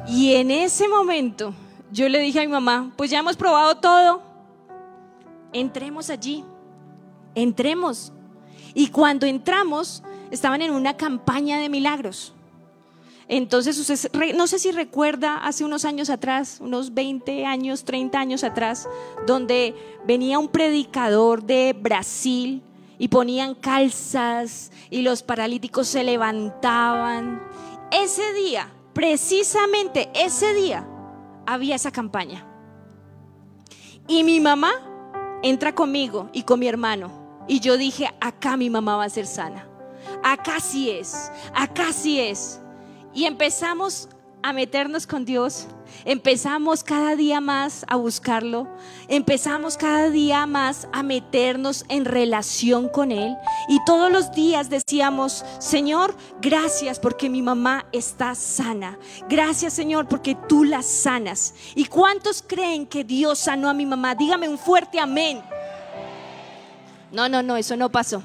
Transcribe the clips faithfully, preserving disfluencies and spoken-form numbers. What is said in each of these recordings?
Y en ese momento yo le dije a mi mamá, pues ya hemos probado todo, entremos allí, entremos. Y cuando entramos, estaban en una campaña de milagros. Entonces usted, no sé si recuerda hace unos años atrás, unos veinte años, treinta años atrás, donde venía un predicador de Brasil y ponían calzas y los paralíticos se levantaban. Ese día, precisamente ese día, había esa campaña. Y mi mamá entra conmigo y con mi hermano. Y yo dije, acá mi mamá va a ser sana. Acá sí es, acá sí es. Y empezamos a meternos con Dios. Empezamos cada día más a buscarlo. Empezamos cada día más a meternos en relación con Él. Y todos los días decíamos, Señor, gracias porque mi mamá está sana. Gracias, Señor, porque tú la sanas. ¿Y cuántos creen que Dios sanó a mi mamá? Dígame un fuerte amén. No, no, no, eso no pasó.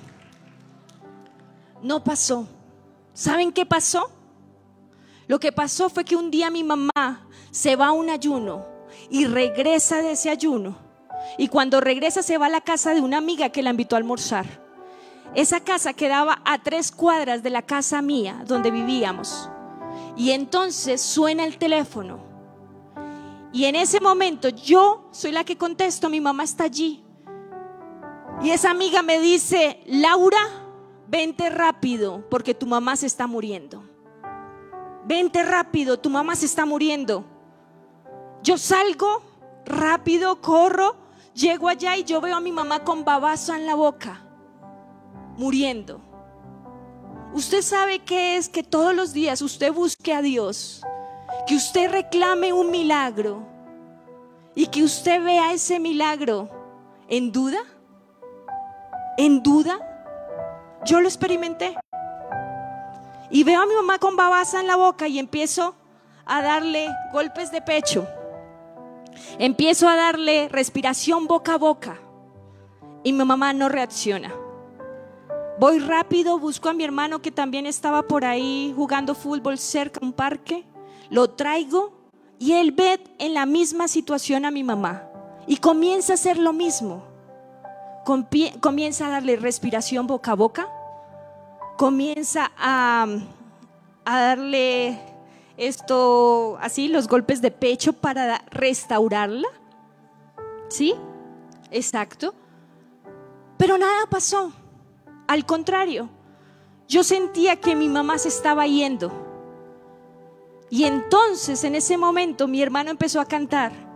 No pasó. ¿Saben qué pasó? Lo que pasó fue que un día mi mamá se va a un ayuno y regresa de ese ayuno. Y cuando regresa se va a la casa de una amiga que la invitó a almorzar. Esa casa quedaba a tres cuadras de la casa mía donde vivíamos. Y entonces suena el teléfono. Y en ese momento yo soy la que contesto, mi mamá está allí. Y esa amiga me dice, Laura, vente rápido porque tu mamá se está muriendo. Vente rápido, tu mamá se está muriendo. Yo salgo rápido, corro, llego allá y yo veo a mi mamá con babazo en la boca, muriendo. Usted sabe qué es que todos los días usted busque a Dios, que usted reclame un milagro y que usted vea ese milagro en duda, en duda. Yo lo experimenté. Y veo a mi mamá con babasa en la boca y empiezo a darle golpes de pecho. Empiezo a darle respiración boca a boca. Y mi mamá no reacciona. Voy rápido, busco a mi hermano que también estaba por ahí jugando fútbol cerca de un parque. Lo traigo y él ve en la misma situación a mi mamá. Y comienza a hacer lo mismo. Comienza a darle respiración boca a boca. Comienza a, a darle esto así, los golpes de pecho para restaurarla. ¿Sí? Exacto. Pero nada pasó. Al contrario, yo sentía que mi mamá se estaba yendo. Y entonces en ese momento mi hermano empezó a cantar.